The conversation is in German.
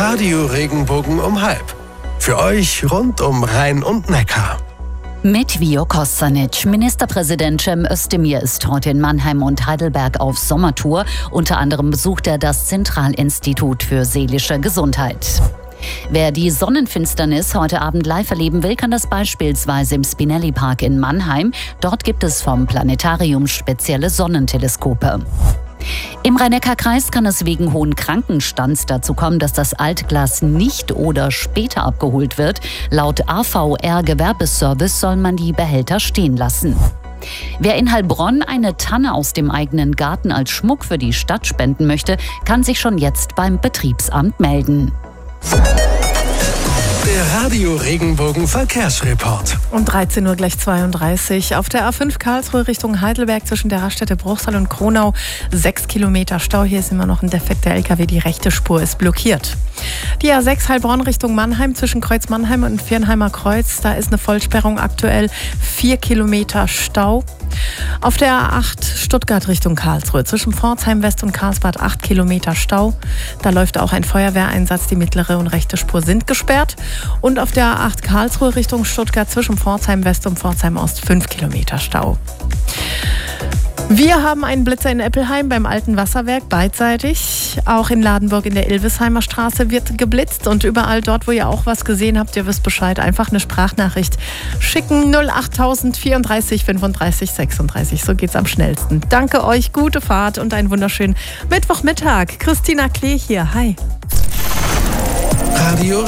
Radio Regenbogen um 12. Für euch rund um Rhein und Neckar. Mit Vio Kostanic. Ministerpräsident Cem Özdemir ist heute in Mannheim und Heidelberg auf Sommertour. Unter anderem besucht er das Zentralinstitut für seelische Gesundheit. Wer die Sonnenfinsternis heute Abend live erleben will, kann das beispielsweise im Spinelli Park in Mannheim. Dort gibt es vom Planetarium spezielle Sonnenteleskope. Im Rhein-Neckar-Kreis kann es wegen hohen Krankenstands dazu kommen, dass das Altglas nicht oder später abgeholt wird. Laut AVR Gewerbeservice soll man die Behälter stehen lassen. Wer in Heilbronn eine Tanne aus dem eigenen Garten als Schmuck für die Stadt spenden möchte, kann sich schon jetzt beim Betriebsamt melden. Der Radio Regenbogen Verkehrsreport. Um 13 Uhr gleich 32. Auf der A5 Karlsruhe Richtung Heidelberg zwischen der Raststätte Bruchsal und Kronau 6 Kilometer Stau. Hier ist immer noch ein defekter LKW. Die rechte Spur ist blockiert. Die A6 Heilbronn Richtung Mannheim zwischen Kreuz Mannheim und Viernheimer Kreuz. Da ist eine Vollsperrung aktuell. 4 Kilometer Stau. Auf der A8 Stuttgart Richtung Karlsruhe zwischen Pforzheim West und Karlsbad 8 Kilometer Stau. Da läuft auch ein Feuerwehreinsatz. Die mittlere und rechte Spur sind gesperrt. Und auf der A8 Karlsruhe Richtung Stuttgart zwischen Pforzheim West und Pforzheim Ost 5 Kilometer Stau. Wir haben einen Blitzer in Eppelheim beim alten Wasserwerk beidseitig. Auch in Ladenburg in der Ilvesheimer Straße wird geblitzt. Und überall dort, wo ihr auch was gesehen habt, ihr wisst Bescheid, einfach eine Sprachnachricht schicken. 08000 34 35 36. So geht's am schnellsten. Danke euch, gute Fahrt und einen wunderschönen Mittwochmittag. Christina Klee hier. Hi. Radio